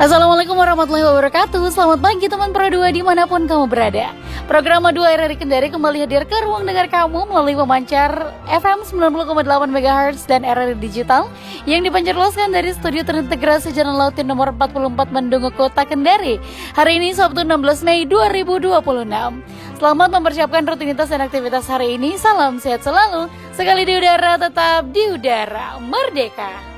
Assalamualaikum warahmatullahi wabarakatuh. Selamat pagi teman Pro 2 dimanapun kamu berada. Program 2 RRI Kendari kembali hadir ke ruang dengar kamu melalui pemancar FM 90,8 MHz dan RRI Digital yang dipancar luaskan dari studio terintegrasi Jalan Lautin nomor 44 Mendungu, Kota Kendari. Hari ini Sabtu 16 Mei 2026. Selamat mempersiapkan rutinitas dan aktivitas hari ini. Salam sehat selalu. Sekali di udara tetap di udara merdeka.